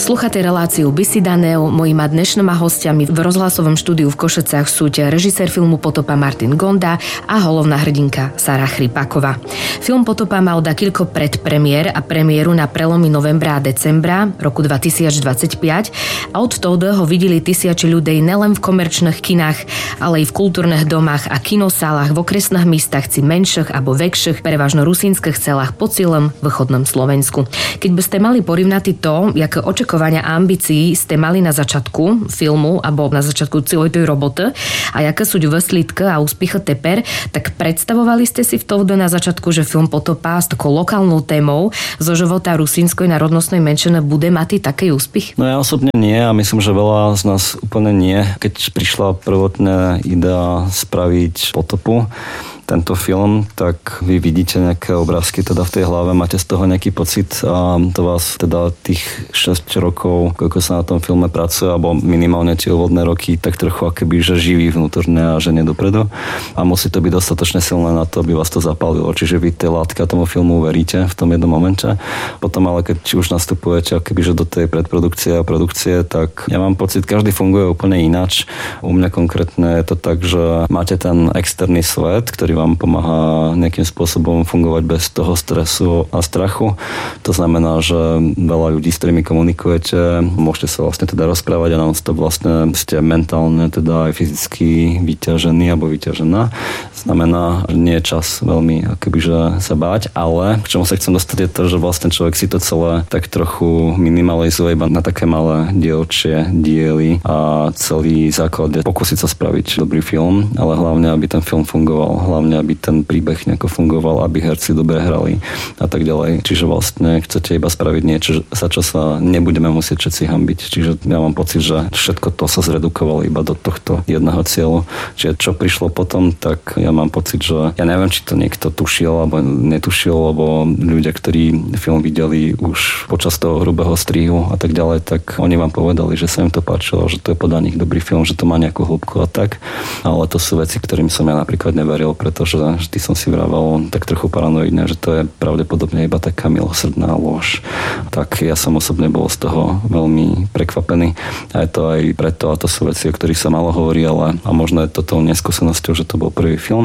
Slúchate reláciu Bisidaneo. Mojima dnešnoma hostiami v rozhlasovom štúdiu v Košiciach sú režisér filmu Potopa Martin Gonda a hlavná hrdinka Sara Chripáková. Film Potopa mal dakilko predpremiér a premiéru na prelomy novembra a decembra roku 2025 a od toho ho videli tisíce ľudí nelen v komerčných kinách, ale aj v kultúrnych domách a kinosálach v okresných místach či menších alebo väčších, prevažno rusínskych celách po celom východnom Slovensku. Keď by ste mali porovnať to, jaké očakovania a ambícií ste mali na začiatku filmu alebo na začiatku celej tej roboty a jaké sú výsledky a úspechy teper, tak predstavovali ste si v toho na začiatku, že film Potopa s takou lokálnou témou zo života rusínskej národnostnej menšiny bude mať taký úspech? No ja osobne nie a myslím, že veľa z nás úplne nie. Keď prišla prvotná idea spraviť Potopu, tento film, tak vy vidíte nejaké obrázky teda v tej hlave, máte z toho nejaký pocit a to vás teda tých 6 rokov, koľko sa na tom filme pracuje, alebo minimálne tie úvodné roky, tak trochu akoby, že živí vnútorne a ženie dopredu. A musí to byť dostatočne silné na to, aby vás to zapálilo. Čiže vy tej látke tomu filmu veríte v tom jednom momente. Potom ale keď už nastupujete akoby, že do tej predprodukcie a produkcie, tak ja mám pocit, každý funguje úplne ináč. U mňa konkrétne je to tak, že máte ten externý svet, ktorý vám pomáha nejakým spôsobom fungovať bez toho stresu a strachu. To znamená, že veľa ľudí, s ktorými komunikujete, môžete sa vlastne teda rozprávať a non-stop vlastne ste mentálne teda aj fyzicky vyťažení alebo vyťažená. Znamená, že nie je čas veľmi akobyže sa báť, ale k čomu sa chcem dostať je to, že vlastne človek si to celé tak trochu minimalizuje iba na také malé dielčie diely a celý základ je pokúsiť sa spraviť dobrý film, ale hlavne, aby ten film fungoval, hlavne aby ten príbeh nejako fungoval, aby herci dobre hrali a tak ďalej. Čiže vlastne chcete iba spraviť niečo, za čo sa nebudeme musieť všetci hanbiť. Čiže ja mám pocit, že všetko to sa zredukovalo iba do tohto jedného cieľu. Čiže čo prišlo potom, tak ja mám pocit, že ja neviem, či to niekto tušil alebo netušil, lebo ľudia, ktorí film videli už počas toho hrubého strihu a tak ďalej, tak oni vám povedali, že sa im to páčilo, že to je podľa nich dobrý film, že to má nejakú hĺbku a tak. Ale to sú veci, ktorým som ja napríklad neveril, pretože vždy som si vravel tak trochu paranoidne, že to je pravdepodobne iba taká milosrdná lož. Tak ja som osobne bol z toho veľmi prekvapený. A je to aj preto, a to sú veci, o ktorých sa malo hovorí, ale a možno je to tou neskúsenosťou, že to bol prvý film,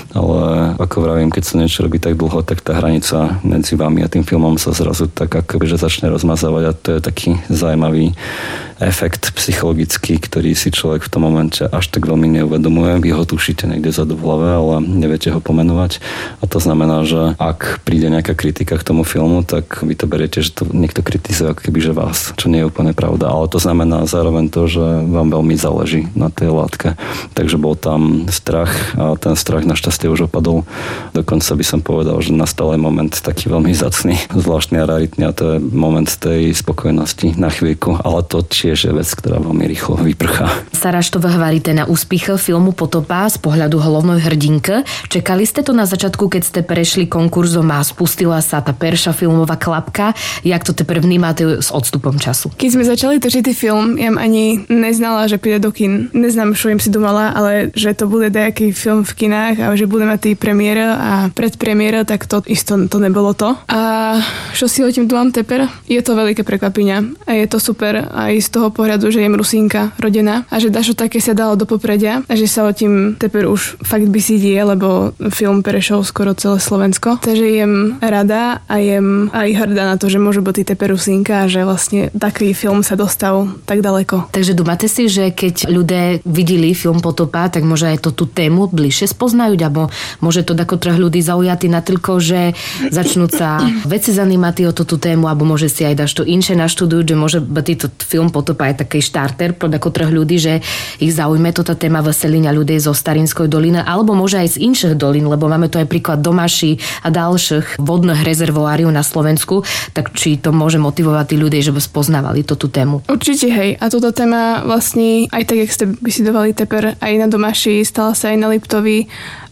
ale ako vravím, keď sa niečo robí tak dlho, tak tá hranica medzi vami a tým filmom sa zrazu tak akoby, že začne rozmazávať a to je taký zaujímavý efekt psychologický, ktorý si človek v tom momente až tak veľmi neuvedomuje. Vy ho tušíte niekde vzadu v hlave, ale neviete ho pomenovať. A to znamená, že ak príde nejaká kritika k tomu filmu, tak vy to beriete, že to niekto kritizuje ako keby, že vás, čo nie je úplne pravda. Ale to znamená zároveň to, že vám veľmi záleží na tej látke. Takže bol tam strach a ten strach našťastie už opadol. Dokonca by som povedal, že nastal aj moment taký veľmi vzácny, zvláštny a raritný a to je moment tej spokojnosti na chvíľku. Ale to tiež je vec, ktorá veľmi rýchlo vyprchá. Sara, čo vy hovoríte na úspech filmu Potopa z pohľadu hlavnej hrdinky? Čekali ste to na začiatku, keď ste prešli konkurzom a spustila sa tá perša filmová klapka? Jak to teprve vnímate s odstupom času? Keď sme začali točiť film, ja ani neznala, že príde do kin. Neznám, čo im si domala, ale že to bude nejaký film v kinách a že bude mať premiéra a predpremiéra, tak to isto to nebolo to. A čo si o tým dúfam teper? Je to veľké prekvapenia a je to super aj z toho pohľadu, že jem Rusínka rodená a že dačo také sa dalo do popredia a že sa o tým teper už fakt by si die, lebo film prešiel skoro celé Slovensko. Takže jem rada a jem aj hrdá na to, že môže byť teper Rusínka a že vlastne taký film sa dostal tak ďaleko. Takže dúmate si, že keď ľudia videli film Potopa, tak môže aj to tú tému bližšie spoznajú, alebo môže to ako troch ľudí zaujatí na toľko, že začnú sa veci zanímať o tú tému, alebo môže si aj dať to inšie naštudujú, že môže byť to film Potopa je taký štarter pro ako troch ľudí, že ich zaujme toto téma veselenia ľudí zo Starinskej doliny, alebo môže aj z inších dolín, lebo máme tu aj príklad Domaši a ďalších vodných rezervoáriov na Slovensku, tak či to môže motivovať tí ľudia, že by spoznávali tú tému. Určite hej. A túto téma vlastne aj tak, jak ste vysidovali teper aj na Domaši, stala sa aj na Liptovi,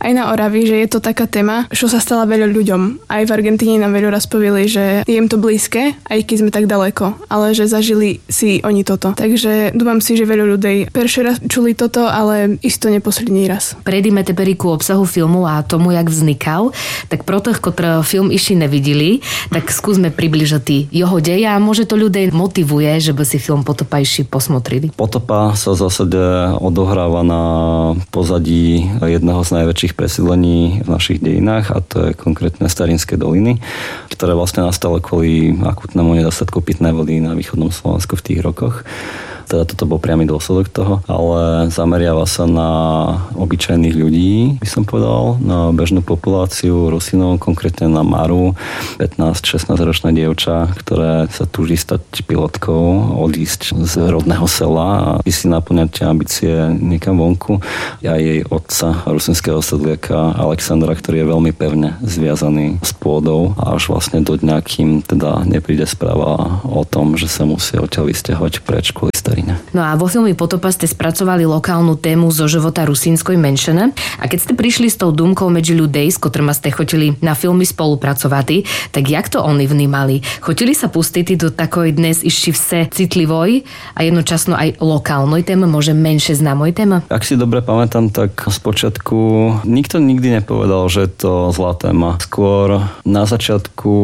aj na Oravi, že je to taká téma, čo sa stala veľa ľuďom. Aj v Argentíne nám veľa raz povedali, že je im to blízke, aj keď sme tak ďaleko, ale že zažili si oni toto. Takže dúfam si, že veľa ľudí prvý raz čuli toto, ale isto neposledný raz. Prejdime teďka ku obsahu filmu a tomu, jak vznikal. Tak pro tých, ktorí film ešte nevideli, tak skúsme približiť jeho dej a môže to ľudí motivuje, že by si film Potopa ešte posmotrili. Potopa sa v zásade odohráva na pozadí jedného z najväčších presídlení v našich dejinách a to je konkrétne Starinské doliny, ktoré vlastne nastalo kvôli akutnému nedostatku pitnej vody na východnom Slovensku v tých rokoch. Teda toto bol priamy dôsledok toho, ale zameriava sa na obyčajných ľudí, by som povedal, na bežnú populáciu Rusinov, konkrétne na Maru, 15-16 ročná dievča, ktoré sa túži stať pilotkou, odísť z rodného sela a si naplňať tie ambície niekam vonku. A jej otca, rusinského sedliaka Alexandra, ktorý je veľmi pevne zviazaný s pôdou a až vlastne do dňa, kým teda nepríde správa o tom, že sa musia odtiaľ vysťahovať preč kvôli Starine. No a vo filme Potopa ste spracovali lokálnu tému zo života rusínskej menšiny a keď ste prišli s tou dumkou medzi ľudí, s ktorými ste chodili na filmy spolupracovať, tak jak to oni vnímali? Chodili sa pustiť do takoj dnes ešte vse citlivoj a jednočasno aj lokálnej témy, môže menšie známoj témy? Ak si dobre pamätám, tak spočiatku nikto nikdy nepovedal, že je to zlá téma. Skôr na začiatku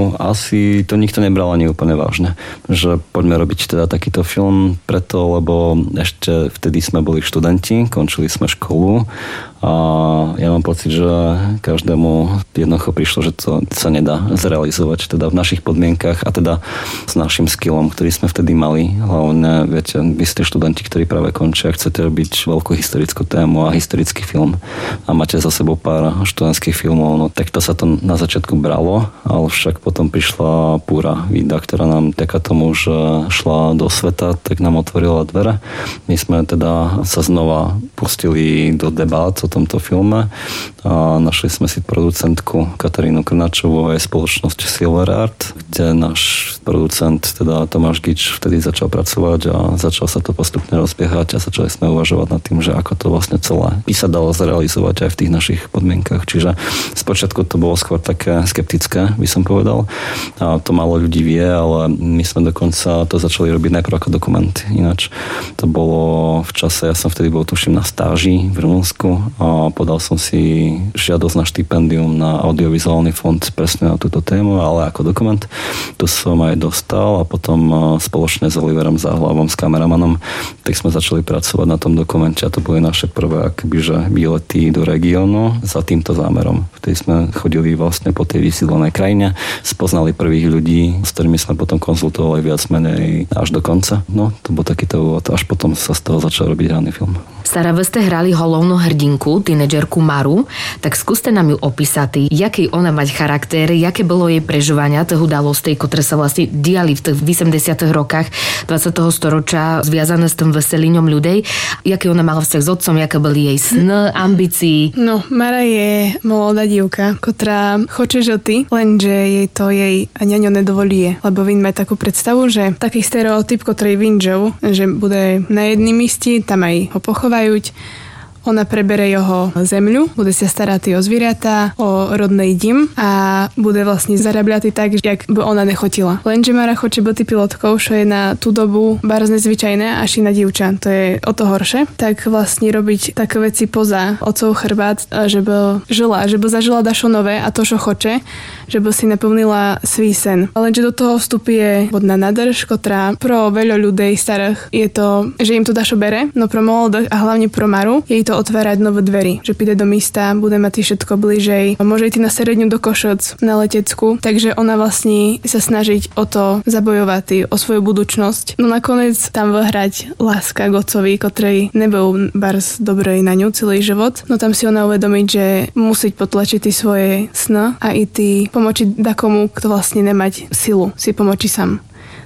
asi to nikto nebral ani úplne vážne, že poďme robiť teda takýto film preto, lebo ešte vtedy sme boli študenti, končili sme školu a ja mám pocit, že každému jednoducho prišlo, že to sa nedá zrealizovať teda v našich podmienkach a teda s našim skillom, ktorý sme vtedy mali. Hlavne, viete, vy ste študenti, ktorí práve končia, chcete robiť veľkú historickú tému a historický film a máte za sebou pár študentských filmov, no tak to sa to na začiatku bralo, ale však potom prišla Púra Vida, ktorá nám vďaka tomu, že šla do sveta, tak nám otvorila dvere. My sme teda sa znova pustili do debát o tomto filme a našli sme si producentku Katarínu Krnačovú a jej spoločnosť Silver Art, kde náš producent, teda Tomáš Gič, vtedy začal pracovať a začal sa to postupne rozbiehať a začali sme uvažovať nad tým, že ako to vlastne celé by sa dalo zrealizovať aj v tých našich podmienkach. Čiže spočiatku to bolo skôr také skeptické, by som povedal. A to málo ľudí vie, ale my sme dokonca to začali robiť najprv ako dokument. Ináč to bolo v čase, ja som vtedy bol tuším na stáži v Rumunsku a podal som si žiadosť na štipendium na audiovizuálny fond presne na túto tému, ale ako dokument. Tu som aj dostal a potom spoločne s Oliverom Záhlavom, s kameramanom, tak sme začali pracovať na tom dokumente a to boli naše prvé akobyže výlety do regiónu za týmto zámerom. Vtedy sme chodili vlastne po tej vysídlenej krajine, spoznali prvých ľudí, s ktorými sme potom konzultovali viac menej až do konca. No, to bol takýto úvod, až potom sa z toho začal robiť hlavný film. Sara, vy ste hrali hlavnú hrdinku, tínedžerku Maru, tak skúste nám ju opísať, jaký ona mať charakter, jaké bolo jej prežívania tých udalostí, ktoré sa vlastne diali v tých 80. rokách 20. storočia zviazané s tým veselíňom ľudí, jaký ona mala vzťah s otcom, jaké boli jej sny, ambícií. No, Mara je mladá dievka, ktorá chce žity, lenže jej to jej ňaňo nedovolí, lebo vím má takú predstavu, že taký stereotyp, ktorý vinžou, že bude na jednom mieste, tam aj ho pochovajú. Ona prebere jeho zemľu, bude sa starať o zvieratá, o rodnej dím a bude vlastne zarábľať tak, jak by ona nechotila. Lenže Mara chce byť pilotkou, čo je na tú dobu bardzo nezvyčajné, až i na dievča, to je o to horšie. Tak vlastne robiť také veci poza otcov chrbát, že by žila, že by zažila dašo nové a to, čo chce, že by si naplnila svý sen. Lenže do toho vstupuje vodná nádrž, ktorá pro veľa ľudí starých je to, že im to dašo bere, no pro mladých a hlavne pro Maru jej to otvárať nové dvery, že príde do mesta, bude mať všetko bližej, môže ísť na Seredňu do Košoc, na leteckú, takže ona vlastne sa snažiť o to zabojovať, o svoju budúcnosť. No nakoniec tam vyhrať láska k otcovi, ktorý nebol bars dobrej na ňu celý život, no tam si ona uvedomiť, že musí potlačiť svoje sny a i pomôcť dakomu, kto vlastne nemať silu si pomoci sám.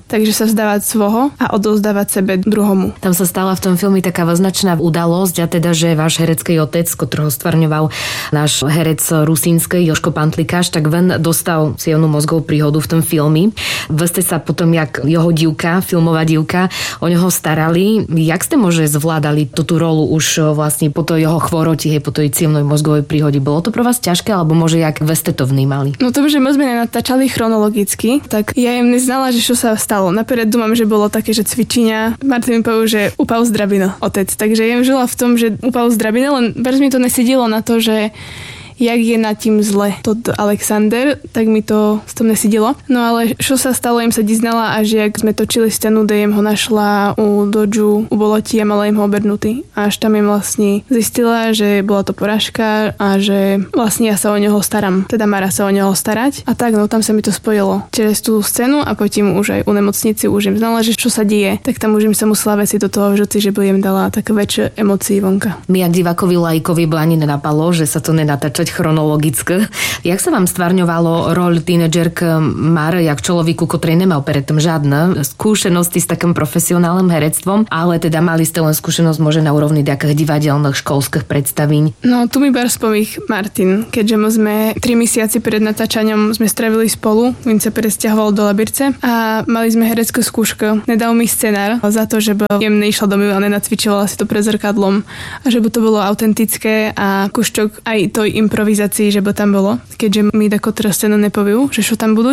takže sa vzdávať svojho a odovzdávať sebe druhomu. Tam sa stala v tom filme taká značná udalosť, a teda, že váš herecký otec, ktorého stvárňoval náš herec rusínsky Jožko Pantlikáš, tak ven dostal silnú mozgovú príhodu v tom filme. Vy ste sa potom, jak jeho divka, filmová divka, o neho starali. Jak ste môže zvládali tú rolu už vlastne po tej jeho chvoroti, po tej silnej mozgovej príhode? Bolo to pre vás ťažké, alebo môže jak vy ste to vnímali? No to, že my sme nenatáčali chronologicky, tak ja im neznala, že čo sa stalo. Napriek dúmam, že bolo také, že cvičenia. Martin mi povedal, že upal zdravino, otec. Takže ja im žila v tom, že upal zdravino, len veľmi mi to nesedilo na to, že jak je nad tým zle Todd Alexander, tak mi to s tom nesedilo. No ale čo sa stalo, im sa diznala, až jak sme točili scénu, kde im ho našla u Dodžu, u Boloti a mala im ho obernutý. Až tam im vlastne zistila, že bola to porážka a že vlastne ja sa o neho staram. Teda Mara sa o neho starať. A tak, no tam sa mi to spojilo. Cez tú scénu a potom už aj u nemocnici už im znala, že čo sa deje. Tak tam už im sa musela veci do toho vžuci, že by im dala také väčšie emócie vonka. My jak divákovi laikovi by ani nenapalo, že sa to nenatáčať chronologicky. Jak sa vám stvárňovalo roľ tínedžerk Mare, jak človeku, ktorý nemal predtým žiadne skúsenosti s takým profesionálnym herectvom, ale teda mali ste len skúsenosť môže na úrovni takých divadelných školských predstavín? No, tu mi bar spomích Martin, keďže my sme 3 mesiaci pred natáčaním sme stravili spolu, on sa presťahoval do Labirce a mali sme hereckú skúšku. Nedal mi scenár za to, že by jemne išla domov a nenacvičovala si to pred zrkadlom a že by to bolo autentické a Kuščok aj toj improvizácii, že by tam bolo, keďže mi tako teraz scénu nepoviu, že čo tam budú.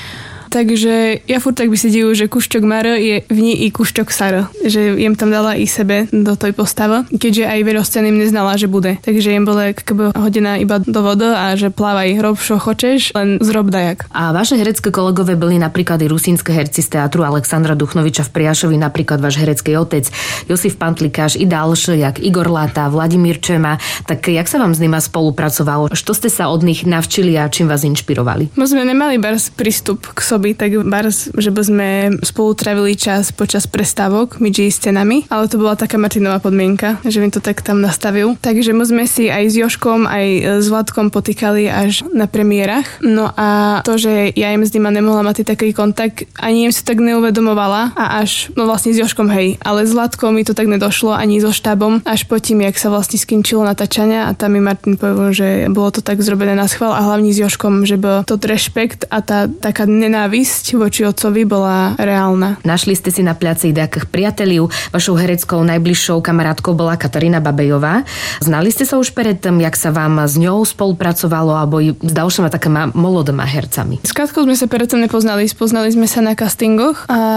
Takže ja furt tak by si divil, že Kuščok Mara je v ní i Kuščok Sara. Že jem tam dala i sebe do tej postavy, keďže aj veľa scén im neznala, že bude. Takže jem bola keby hodená iba do vody a že plávaj, rob čo хочeš, len zrob dajak. A vaše herecké kolegové byli napríklad i rusínske herci z teatru Alexandra Duchnoviča v Priašovi, napríklad váš herecký otec Josif Pantlikáš i ďalší, jak Igor Láta, Vladimír Čema. Tak jak sa vám s nimi spolupracovalo? Čo ste sa od nich navčili a čím vás inšpirovali? My sme nemali bars prístup k sobi, tak bars, že by sme spolu trávili čas počas prestávok medzi scénami, ale to bola taká Martinová podmienka, že mi to tak tam nastavil. Takže my sme si aj s Jožkom, aj s Vladkom potýkali až na premiérach. No a to, že ja im s nima nemohla mať taký kontakt, ani im si tak neuvedomovala a až, no vlastne s Jožkom hej, ale s Vladkom mi to tak nedošlo ani so štábom, až po tým, jak sa vlastne skončilo natáčania a tam mi Martin povedal, že bolo to tak zrobené na schvál a hlavne s Jožkom, že by to rešpekt a tá taká nenávisť voči otcovi bola reálna. Našli ste si na pľaci nejakých priateľov. Vašou hereckou najbližšou kamarátkou bola Katarína Babejová. Znali ste sa už predtým, jak sa vám s ňou spolupracovalo alebo s ďalšíma takými molodými hercami? S Katkou sme sa predtým nepoznali. Spoznali sme sa na castingoch a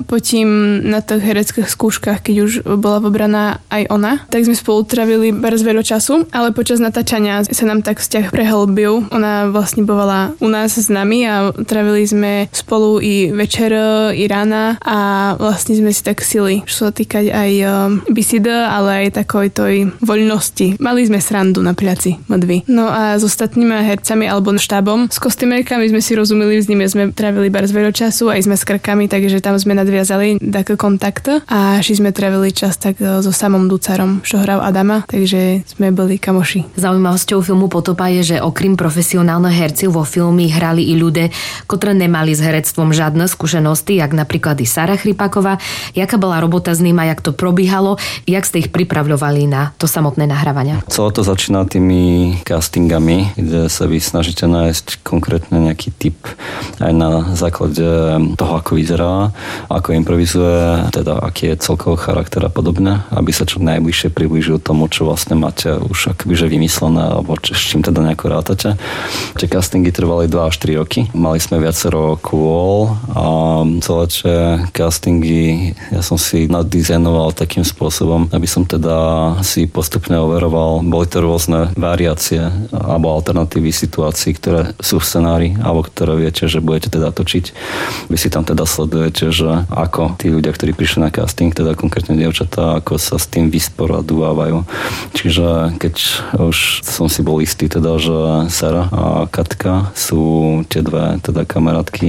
potom na tých hereckých skúškach, keď už bola vybraná aj ona. Tak sme spolu trávili bez veľa času, ale počas natáčania sa nám tak vzťah prehlbil. Ona vlastne bola u nás s nami a trávili sme spolu i večer, i rána a vlastne sme si tak sili, čo sa týkať aj bisida, ale aj takoj toj voľnosti. Mali sme srandu na pľaci, modvi. No a s ostatnými hercami alebo štábom, s kostýmerkami sme si rozumeli, s nimi sme trávili bar z veľa času, aj sme s krkami, takže tam sme nadviazali také kontakty a sme trávili čas tak so samom Ducarom, čo hral Adama, takže sme boli kamoši. Zaujímavosťou filmu Potopa je, že okrem profesionálnych hercov vo filme hrali i ľudia, ktorí nemali s herectvom žiadne skúsenosti, jak napríklad i Sara Chripáková. Jaká bola robota s ním a jak to probíhalo, jak ste ich pripravľovali na to samotné nahrávanie? Celé to začína tými castingami, kde sa vy snažíte nájsť konkrétne nejaký typ aj na základe toho, ako vyzerá, ako improvizuje, teda aký je celkový charakter a podobne, aby sa čo najbližšie priblížil tomu, čo vlastne máte už akobyže vymyslené, alebo s čím teda nejako rátate. Tie castingy trvali 2 až 3 roky. Mali sme viacero kôl a celé tie castingy ja som si naddizajnoval takým spôsobom, aby som teda si postupne overoval. Boli to rôzne variácie alebo alternatívy situácií, ktoré sú v scenári alebo ktoré viete, že budete teda točiť. Vy si tam teda sledujete, že ako tí ľudia, ktorí prišli na casting, teda konkrétne dievčatá, ako sa s tým vysporadovávajú. Čiže keď už som si bol istý teda, že Sara a Katka sú tie dve teda kamarátky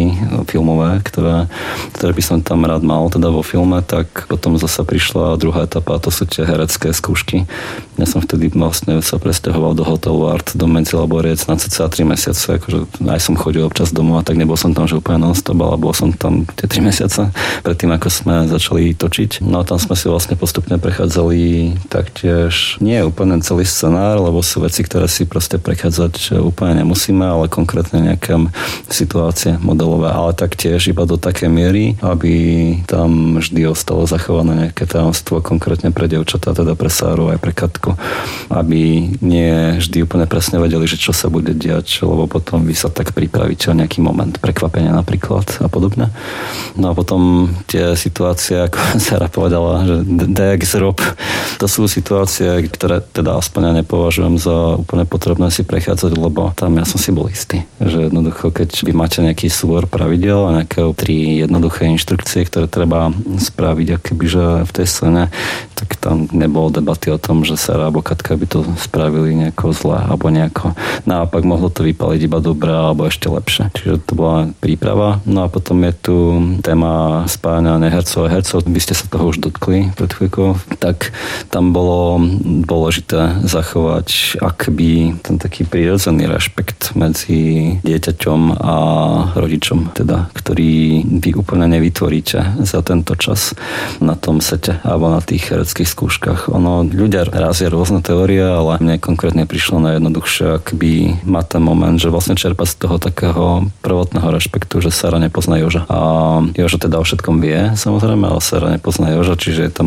prvky filmové, ktoré by som tam rád mal teda vo filme, tak potom zase prišla druhá etapa, to sú tie herecké skúšky. Ja som vtedy vlastne sa presťahoval do hotelu Art, do Medzilaboriec na cca 3 mesiace, akože aj som chodil občas domov a tak nebol som tam, že úplne non-stop, ale bol som tam tie 3 mesiace predtým, ako sme začali točiť. No a tam sme si vlastne postupne prechádzali taktiež nie úplne celý scenár, lebo sú veci, ktoré si proste prechádzať úplne nemusíme, ale konkrétne nejaké situácie modelové, ale taktiež iba do takej miery, aby tam vždy ostalo zachované nejaké tajomstvo, konkrétne pre dievčatá, teda pre Sáru aj pre Katku, aby nie vždy úplne presne vedeli, že čo sa bude diať, lebo potom vy sa tak pripravíte o nejaký moment prekvapenia napríklad a podobne. No a potom tie situácie, ako Sára povedala, že DX Rob, to sú situácie, ktoré teda aspoň ja nepovažujem za úplne potrebné si prechádzať, lebo tam ja som si bol istý, že jednoducho, keď vy máte nejaký súbor pravidel a nejaké 3 jednoduché inštrukcie, ktoré treba spraviť akobyže v tej scéne, tak tam nebolo debaty o tom, že Sára alebo Katka by to spravili nejako zle alebo nejako. Naopak mohlo to vypaliť iba dobre alebo ešte lepšie. Čiže to bola príprava. No a potom je tu téma spájania nehercov a hercov. Vy ste sa toho už dotkli pred chvíľkou. Tak tam bolo dôležité zachovať akby ten taký prirodzený rešpekt medzi dieťaťom a rodičom, teda, ktorý vy úplne nevytvoríte za tento čas na tom sete alebo na tých hereckých skúškach. Ľudia razia rôzne teórie, ale mne konkrétne prišlo najjednoduchšie akby mať ten moment, že vlastne čerpať z toho takého prvotného rešpektu, že Sára nepozná Joža. A Joža teda o všetkom vie, samozrejme, ale Sára nepozná Joža, čiže je tam